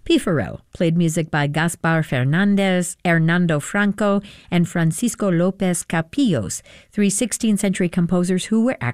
Pífaro played music by Gaspar Fernandez, Hernando Franco, and Francisco López Capillos, three 16th century composers who were